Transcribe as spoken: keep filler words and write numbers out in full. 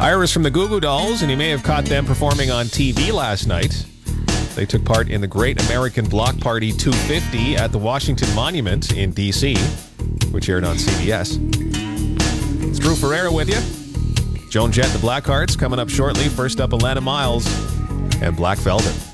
Iris from the Goo Goo Dolls, and you may have caught them performing on T V last night. They took part in the Great American Block Party two fifty at the Washington Monument in D C, which aired on C B S. It's Drew Ferreira with you. Joan Jett and the Blackhearts coming up shortly. First up, Alana Miles and Black Velvet.